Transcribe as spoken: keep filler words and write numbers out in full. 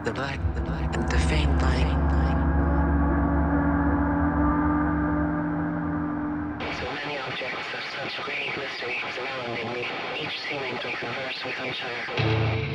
the black, the black, and the faint light. So many objects of such great mystery surrounding me, each seeming to converse with each other.